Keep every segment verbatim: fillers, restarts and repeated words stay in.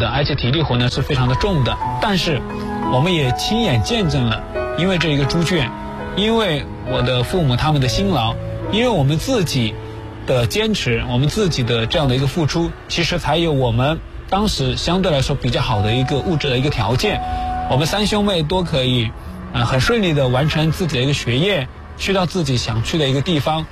的，而且体力活呢是非常的重的。但是我们也亲眼见证了，因为这一个猪圈，因为我的父母他们的辛劳，因为我们自己的坚持，我们自己的这样的一个付出，其实才有我们当时相对来说比较好的一个物质的一个条件，我们三兄妹都可以呃很顺利的完成自己的一个学业，去到自己想去的一个地方。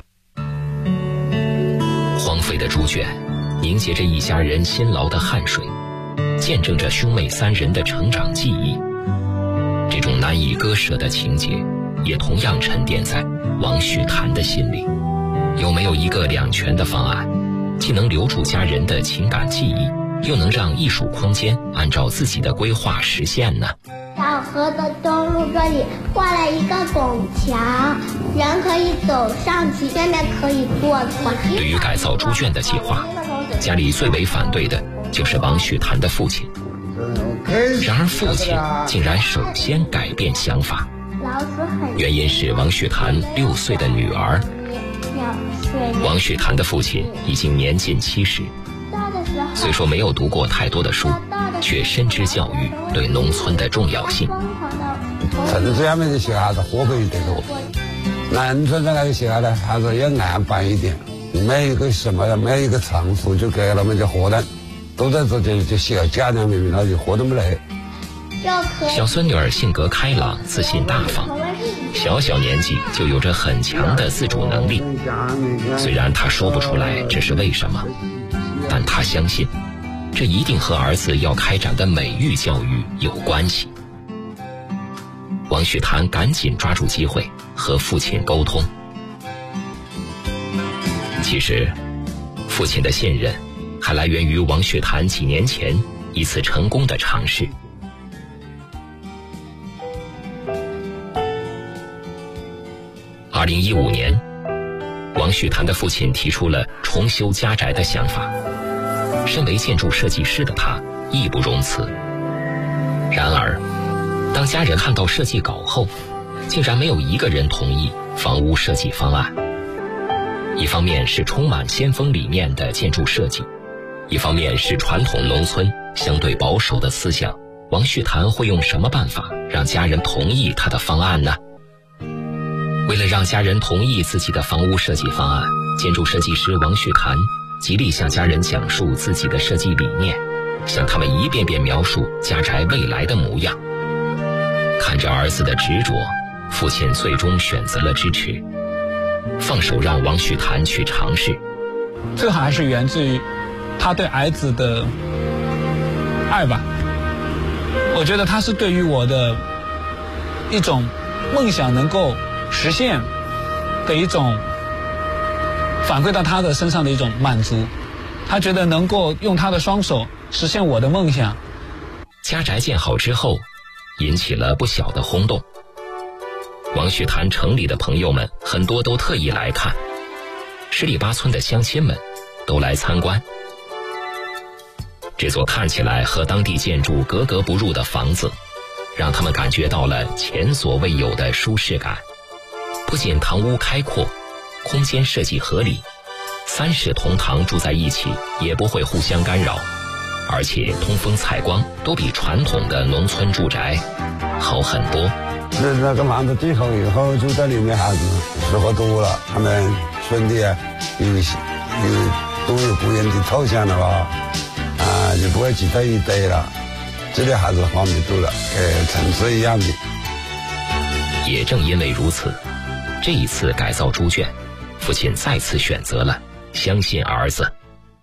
荒废的猪圈凝结着一家人辛劳的汗水，见证着兄妹三人的成长记忆。这种难以割舍的情节也同样沉淀在王旭谭的心里。有没有一个两全的方案，既能留住家人的情感记忆，又能让艺术空间按照自己的规划实现呢？ 小河的东路这里画了一个拱桥，人可以走上去，下面可以坐船。 对于改造猪圈的计划，家里最为反对的就是王旭谭的父亲。然而父亲竟然首先改变想法，原因是王旭谭六岁的女儿。王旭谭的父亲已经年近七十，虽说没有读过太多的书，却深知教育对农村的重要性。 城市下面的小孩子活泼一点多，农村这个小孩呢还是要安板一点，没有一个什么没有一个场所就给他们就活动，都在这这这小家庭里面，他就活动不来。 小孙女儿性格开朗，自信大方，小小年纪就有着很强的自主能力。虽然她说不出来这是为什么，但她相信这一定和儿子要开展的美育教育有关系。王旭谭赶紧抓住机会和父亲沟通。其实父亲的信任还来源于王旭谭几年前一次成功的尝试。二零一五年，王旭谭的父亲提出了重修家宅的想法。身为建筑设计师的他义不容辞。然而当家人看到设计稿后，竟然没有一个人同意房屋设计方案。一方面是充满先锋理念的建筑设计，一方面是传统农村相对保守的思想。王旭谭会用什么办法让家人同意他的方案呢？为了让家人同意自己的房屋设计方案，建筑设计师王旭谭极力向家人讲述自己的设计理念，向他们一遍遍描述家宅未来的模样。看着儿子的执着，父亲最终选择了支持，放手让王旭谭去尝试。 最好还是源自于他对儿子的爱吧。我觉得他是对于我的一种梦想能够实现的一种反馈到他的身上的一种满足，他觉得能够用他的双手实现我的梦想。 家宅建好之后，引起了不小的轰动。王旭谭城里的朋友们很多都特意来看，十里八村的乡亲们都来参观。这座看起来和当地建筑格格不入的房子，让他们感觉到了前所未有的舒适感。不仅堂屋开阔，空间设计合理，三室同堂住在一起也不会互相干扰，而且通风采光都比传统的农村住宅好很多。 那那个房子地后以后住在里面孩子适合多了，他们兄弟啊有有都有不一样的抽象了吧，啊就不会挤在一堆了，这里还是方便多了，跟城市一样的。 也正因为如此，这一次改造猪圈，父亲再次选择了相信儿子。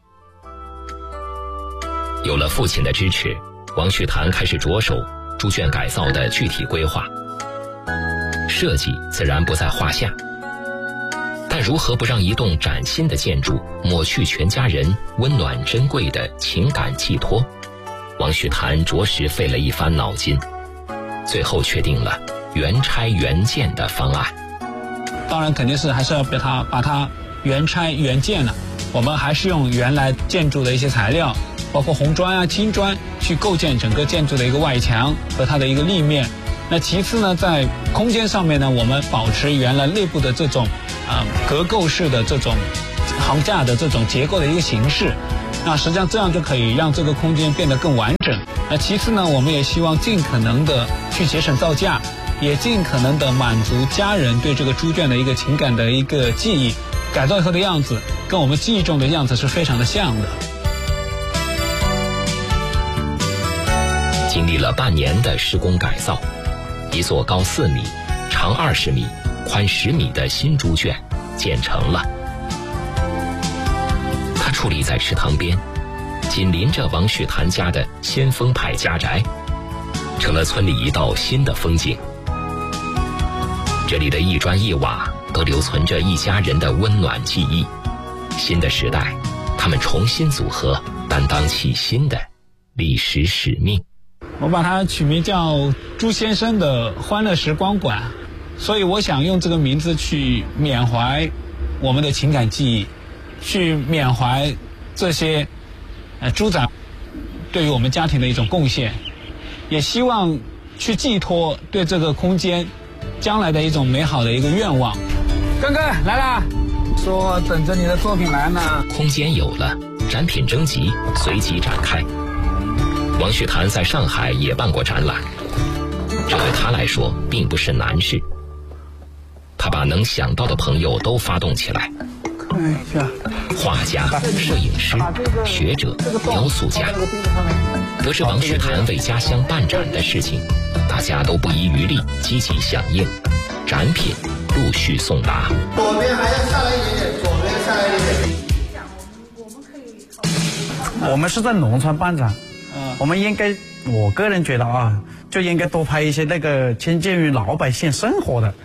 有了父亲的支持，王旭谭开始着手猪圈改造的具体规划。设计自然不在话下，但如何不让一栋崭新的建筑抹去全家人温暖珍贵的情感寄托，王旭谭着实费了一番脑筋，最后确定了原拆原建的方案。 当然肯定是还是要把它把它原拆原建了，我们还是用原来建筑的一些材料，包括红砖啊、青砖去构建整个建筑的一个外墙和它的一个立面。那其次呢，在空间上面呢，我们保持原来内部的这种啊、呃、格构式的这种行架的这种结构的一个形式。 那实际上这样就可以让这个空间变得更完整。那其次呢，我们也希望尽可能的去节省造价，也尽可能的满足家人对这个猪圈的一个情感的一个记忆，改造以后的样子跟我们记忆中的样子是非常的像的。 经历了半年的施工改造，一座高四米、长二十米、宽十米的新猪圈建成了。它矗立在池塘边，紧邻着王旭谭家的先锋派家宅，成了村里一道新的风景。这里的一砖一瓦都留存着一家人的温暖记忆。新的时代，他们重新组合，担当起新的历史使命。 我把它取名叫朱先生的欢乐时光馆，所以我想用这个名字去缅怀我们的情感记忆，去缅怀这些呃猪长对于我们家庭的一种贡献，也希望去寄托对这个空间将来的一种美好的一个愿望。哥哥来啦，说等着你的作品来呢。 空间有了，展品征集随即展开。王旭谭在上海也办过展览，这对他来说并不是难事。他把能想到的朋友都发动起来， 看一下， 画家、摄影师、学者、雕塑家。得知王旭谭为家乡办展的事情，大家都不遗余力，积极响应，展品陆续送达。 左边还要下来一点点，左边下来一点点。 我们是在农村办展，我们应该，我个人觉得啊，就应该多拍一些那个亲近于老百姓生活的